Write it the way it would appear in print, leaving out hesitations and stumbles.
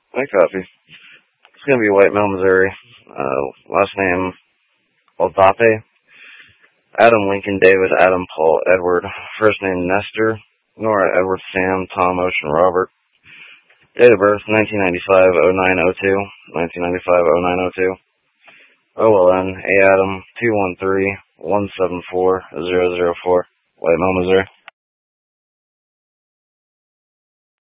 I copy. It's gonna be White Mill, Missouri. Last name Aldape. Adam Lincoln David Adam Paul Edward. First name Nestor. Nora Edward Sam Tom Ocean Robert. Date of birth 1995-09-02. 1995-09-02. OLN A Adam 213-174-004. White Mill, Missouri.